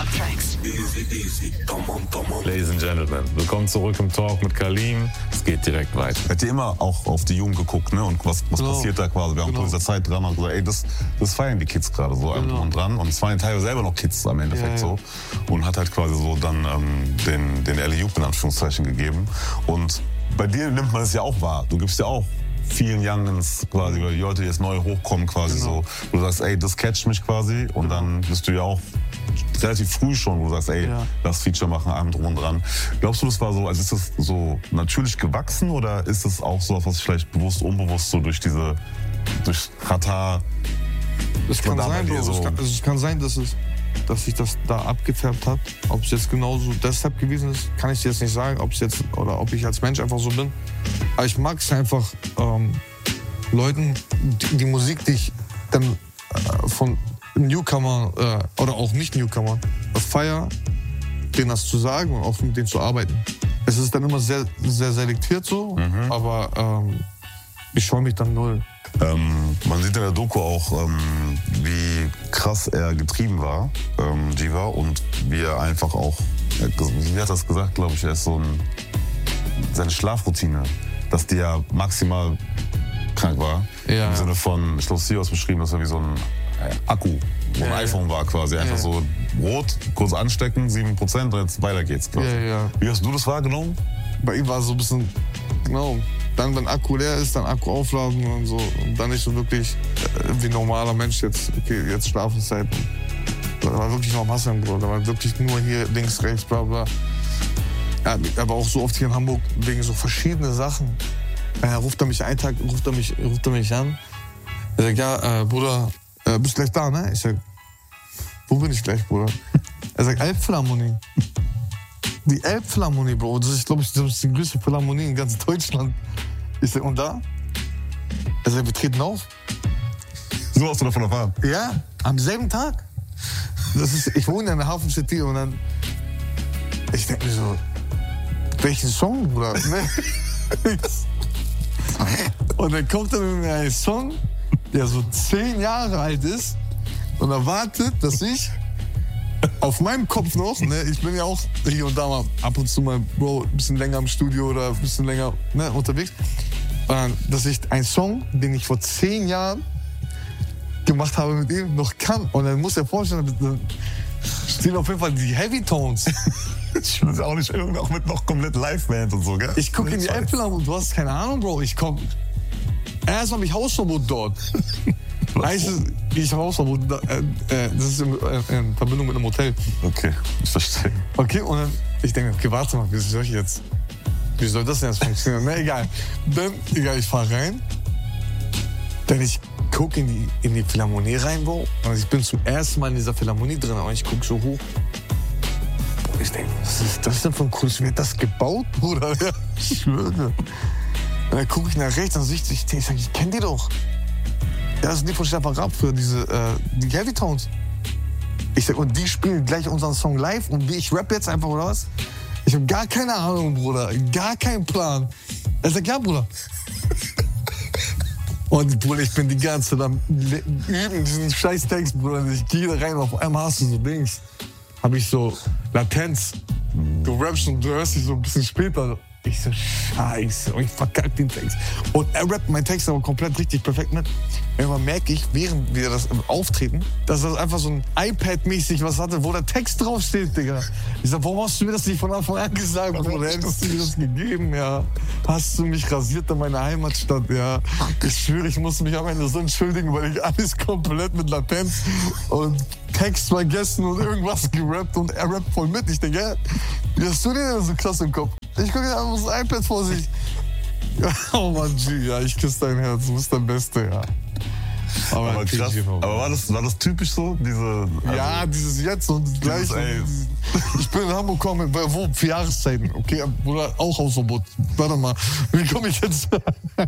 Ladies and Gentlemen, willkommen zurück im Talk mit Kalim. Es geht direkt weiter. Hat ihr immer auch auf die Jugend geguckt, ne? Und was passiert da quasi? Wir haben zu dieser Zeit dran und gesagt, ey, das feiern die Kids gerade so und dran. Und es waren teilweise selber noch Kids am Endeffekt so. Und hat halt quasi so dann den Alley-Oop in Anführungszeichen gegeben. Und bei dir nimmt man es ja auch wahr. Du gibst ja auch vielen Youngins quasi, oder die Leute, die jetzt neu hochkommen quasi so. Du sagst, ey, das catcht mich quasi. Und dann bist du ja auch relativ früh schon, wo du sagst, ey, lass Feature machen, allem drum und dran. Glaubst du, das war so, also ist das so natürlich gewachsen oder ist das auch so, was sich vielleicht bewusst, unbewusst so durch Rata... Es kann sein, Bro. Es kann sein, dass sich das da abgefärbt hat. Ob es jetzt genauso deshalb gewesen ist, kann ich dir jetzt nicht sagen, ob ich als Mensch einfach so bin. Aber ich mag es einfach, Leuten, die Musik, die ich dann von Newcomer oder auch nicht Newcomer feier, denen das zu sagen und auch mit denen zu arbeiten. Es ist dann immer sehr, sehr selektiert so, aber ich scheue mich dann null. Man sieht in der Doku auch, wie krass er getrieben war, Jiva, und wie er einfach auch, wie hat er das gesagt, glaube ich, er ist so seine Schlafroutine, dass die ja maximal krank war. Ja. Im Sinne von, ich glaube, Sios beschrieben, dass er wie so ein Akku, wo ein iPhone war quasi. Einfach so rot, kurz anstecken, 7% und jetzt weiter geht's quasi. Wie hast du das wahrgenommen? Bei ihm war es so ein bisschen, dann, wenn Akku leer ist, dann Akku aufladen und so. Und dann nicht so wirklich wie ein normaler Mensch jetzt, okay, jetzt Schlafenszeit. Da war wirklich noch am Hasseln, Bro. Da war wirklich nur hier links, rechts, bla bla. Ja, aber auch so oft hier in Hamburg wegen so verschiedenen Sachen. Ruft er mich einen Tag, ruft er mich an. Er sagt, ja, Bruder, bist gleich da, ne? Ich sag, wo bin ich gleich, Bruder? Er sagt, Elbphilharmonie. Die Elbphilharmonie, Bro. Das ist, glaube ich, die größte Philharmonie in ganz Deutschland. Ich sag, und da? Er sagt, wir treten auf. So hast du davon erfahren? Ja, am selben Tag. Ich wohne in der Hafen City und dann... Ich denke mir so, welchen Song, Bruder? Und dann kommt er mit mir ein Song, der so 10 Jahre alt ist und erwartet, dass ich auf meinem Kopf noch, ne, ich bin ja auch hier und da mal ab und zu mal, Bro, ein bisschen länger im Studio oder ein bisschen länger unterwegs, dass ich einen Song, den ich vor 10 Jahren gemacht habe mit ihm, noch kann. Und dann muss er vorstellen, dann stehen auf jeden Fall die Heavy Tones. Ich will es auch nicht auch mit noch komplett Liveband und so, gell? Ich gucke in die Apple und du hast keine Ahnung, Bro. Erst habe ich Hausverbot dort. Ich habe Hausverbot. Das ist in Verbindung mit einem Hotel. Okay, ich verstehe. Okay, und dann, ich denke, okay, warte mal, wie soll das denn jetzt funktionieren? Na, egal. Dann, ich fahre rein. Dann ich gucke in die Philharmonie rein, Bro. Und ich bin zum ersten Mal in dieser Philharmonie drin, und ich gucke so hoch. Ich denke, was ist das denn für ein Kunst? Wird das gebaut, Bruder? Ja, ich schwöre. Und dann gucke ich nach rechts und ich sage, ich kenne die doch. Ja, das sind die von Stefan Raab für die Heavy Tones. Ich sag, und die spielen gleich unseren Song live und ich rappe jetzt einfach, oder was? Ich habe gar keine Ahnung, Bruder. Gar keinen Plan. Er sagt, ja, Bruder. Und Bruder, ich bin die ganze Zeit am üben, diesen scheiß Text, Bruder. Ich gehe da rein, auf einmal hast du so Dings. Habe ich so Latenz. Du rappst und du hörst dich so ein bisschen später. Ich so, scheiße, und ich verkack den Text. Und er rappt meinen Text aber komplett richtig perfekt mit. Irgendwann merke ich, während wir das auftreten, dass das einfach so ein iPad-mäßig was hatte, wo der Text draufsteht, Digga. Ich sag, warum hast du mir das nicht von Anfang an gesagt, Bruder? Hättest du mir das gegeben, ja. Hast du mich rasiert in meiner Heimatstadt, ja. Ich schwöre, ich musste mich am Ende so entschuldigen, weil ich alles komplett mit Latenz und Text vergessen und irgendwas gerappt und er rappt voll mit. Ich denke, wie hast du denn so krass im Kopf? Ich gucke einfach das iPad vor sich. Oh Mann, G, ja, ich küsse dein Herz, du bist der Beste, ja. Aber krass. Aber war das typisch so? Ja, dieses Jetzt und gleich. Ich bin in Hamburg gekommen, wo? 4 Jahreszeiten. Okay, Bruder, auch Hausverbot. Warte mal, wie komme ich jetzt?